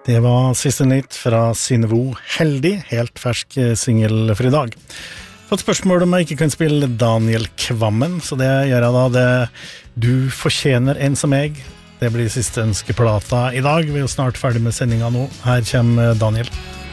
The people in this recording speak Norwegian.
Det var siste nytt fra Synnøve Heldig, helt fersk singel for i dag. Fått spørsmål om jeg ikke kan spille Daniel Kvammen, så det gjør jeg da. Det Du fortjener en som meg. Det blir siste ønskeplata i dag. Vi er jo snart ferdig med sendinga nå. Her kommer Daniel.